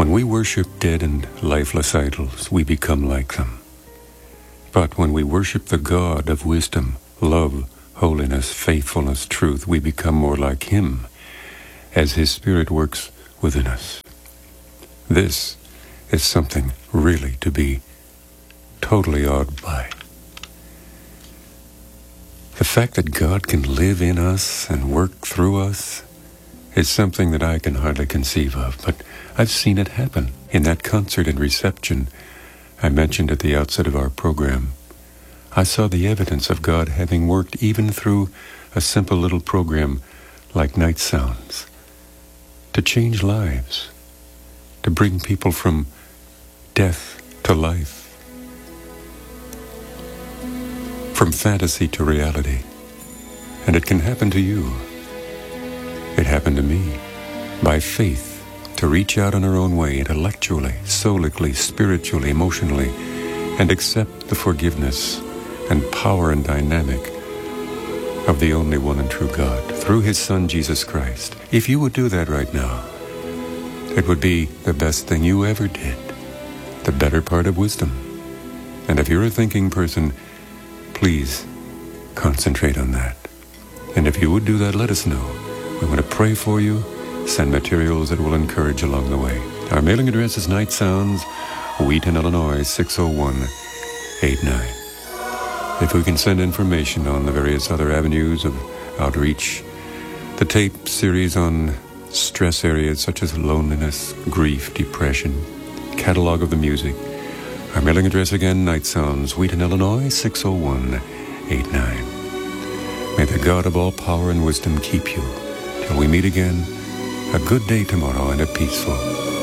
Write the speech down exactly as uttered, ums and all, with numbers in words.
When we worship dead and lifeless idols, we become like them. But when we worship the God of wisdom, love, holiness, faithfulness, truth, we become more like Him as His Spirit works within us. This is something really to be totally awed by. The fact that God can live in us and work through us is something that I can hardly conceive of, but I've seen it happen in that concert and reception I mentioned at the outset of our program. I saw the evidence of God having worked even through a simple little program like Night Sounds to change lives, to bring people from death to life, from fantasy to reality. And it can happen to you. It happened to me. By faith, to reach out in our own way, intellectually, solically, spiritually, emotionally, and accept the forgiveness and power and dynamic of the only one and true God through His Son, Jesus Christ. If you would do that right now, it would be the best thing you ever did, the better part of wisdom. And if you're a thinking person, please concentrate on that. And if you would do that, let us know. We want to pray for you, send materials that will encourage along the way. Our mailing address is Night Sounds, Wheaton, Illinois, six oh one eight nine. If we can send information on the various other avenues of outreach, the tape series on stress areas such as loneliness, grief, depression, catalog of the music. Our mailing address again, Night Sounds, Wheaton, Illinois, six oh one eight nine. May the God of all power and wisdom keep you till we meet again. A good day tomorrow and a peaceful